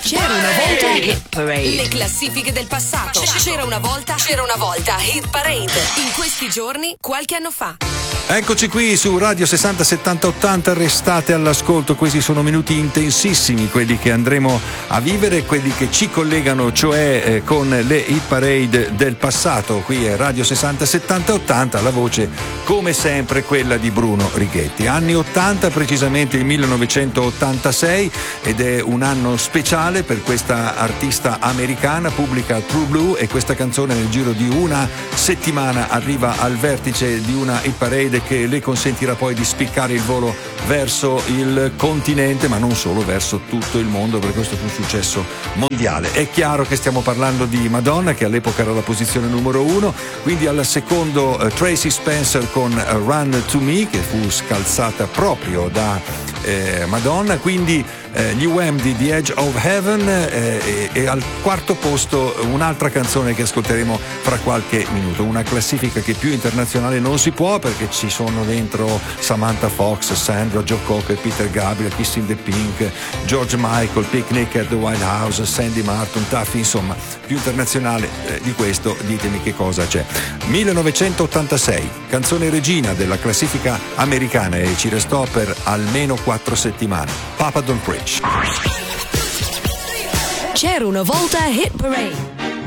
C'era una volta Hit Parade. Le classifiche del passato. C'era una volta Hit Parade. In questi giorni, qualche anno fa. Eccoci qui su Radio 60 70 80, restate all'ascolto, questi sono minuti intensissimi, quelli che andremo a vivere, quelli che ci collegano cioè con le hit parade del passato. Qui è Radio 60 70 80, la voce come sempre quella di Bruno Righetti. Anni 80, precisamente il 1986, ed è un anno speciale per questa artista americana, pubblica True Blue, e questa canzone nel giro di una settimana arriva al vertice di una hit parade che le consentirà poi di spiccare il volo verso il continente, ma non solo, verso tutto il mondo, perché questo fu un successo mondiale. È chiaro che stiamo parlando di Madonna, che all'epoca era la posizione numero 1, quindi al secondo Tracy Spencer con Run to Me, che fu scalzata proprio da Madonna, quindi gli Wham di The Edge of Heaven, e al quarto posto un'altra canzone che ascolteremo fra qualche minuto, una classifica che più internazionale non si può, perché ci sono dentro Samantha Fox, Sandra, Joe Cocker, Peter Gabriel, Kissing the Pink, George Michael, Picnic at the White House, Sandy Martin, Tuffy, insomma più internazionale di questo ditemi che cosa c'è. 1986, canzone regina della classifica americana, e ci restò per almeno 4 settimane, Papa Don't Preach. C'era una volta Hit Parade.